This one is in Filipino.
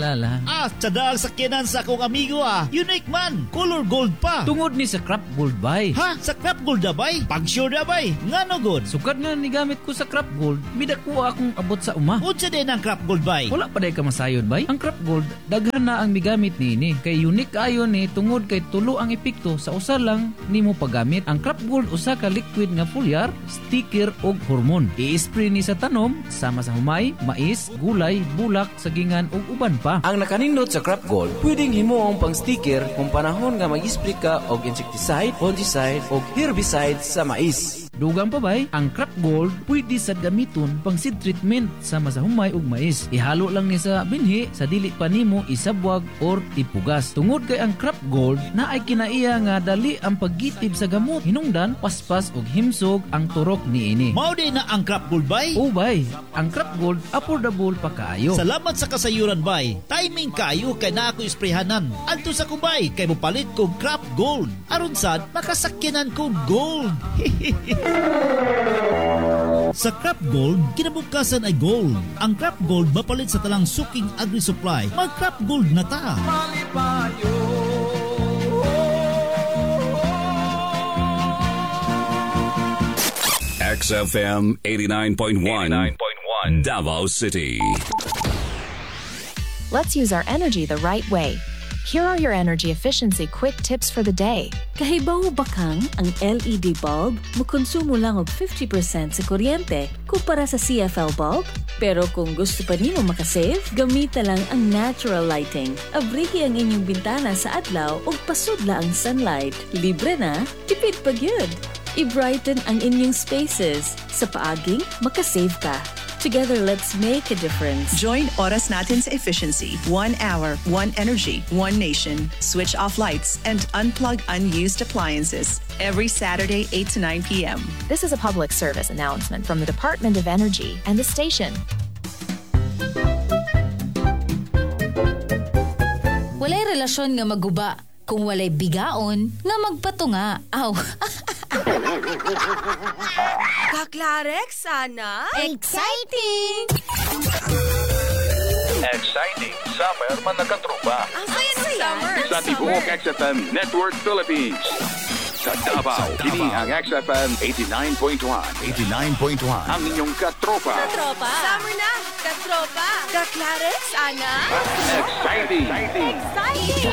lang. Tsadal sa kinan sa akong amigo Unique man, color gold pa. Tungod ni sa Crop Gold bay. Sa Crop Gold na bay? Pag-sure na bay? Ngano good? Sukad nga ni gamit ko sa Crop Gold, midakuha akong abot sa uma. Unsa din ang Crop Gold bay? Wala pa day ka masayod bay. Ang Crop Gold, daghan na ang migamit niini. Kay unique ayon ni tungod kay tulo ang epekto sa usa lang nimo paggamit. Ang Crop Gold usa ka liquid nga foliar, sticker og hormone. I-spray ni sa tanom sama sa humay, mais, gulay, bulak, sagingan ug uban pa. Ang nakanindot sa Crop Gold, pwedeng himuong pang sticker kung panahon nga mag-spray ka og insecticide, fungicide og herbicide sa mais. Dugang pa bay, ang Crop Gold pwede sa gamiton pang seed treatment sama sa humay ug mais. Ihalo lang ni sa binhi sa dili pa nimo isabwag or ipugas. Tungod kay ang Crop Gold na ay kinaiya nga dali ang paggitib sa gamot. Hinungdan, paspas ug himsog ang turok niini. Mao din na ang Crop Gold bay? O bay, ang Crop Gold affordable pa kaayo. Salamat sa kasayuran bay. Timing kayo kay na ako isprehanan. Adto sa kubay kay mopalit kog Crop Gold. Aron sad makasakyanan kog gold. Sa Crop Gold, kinabukasan ay gold. Ang Crop Gold mapalit sa talang suking agri-supply. Mag-Crop Gold na ta. XFM 89.1 Davao City. Let's use our energy the right way. Here are your energy efficiency quick tips for the day. Kahibaw bakang ang LED bulb mokonsumo lang og 50% sa kuryente kumpara sa CFL bulb? Pero kung gusto pa nimo makasave, gamita lang ang natural lighting. Abrihi ang inyong bintana sa adlaw ug pasudla ang sunlight. Libre na, tipid pa gyud. I-brighten ang inyong spaces. Sa paaging, makasave ka. Together, let's make a difference. Join Oras Natin's efficiency. 1 hour, 1 energy, 1 nation. Switch off lights and unplug unused appliances. Every Saturday, 8 to 9 p.m. This is a public service announcement from the Department of Energy and the station. Walay relasyon nga maguba. Kung walay bigaon, nga magpatunga. Aw. Kaklarek, sana? Exciting! Exciting Summer Managkatropa. Ang saya-saya. Sa Tibuok XFM Network Philippines. Sa Davao, kini ang XFM 89.1. 89.1. Ang inyong katropa. Katropa. Summer na. Katropa. Kaklarek, sana? Exciting.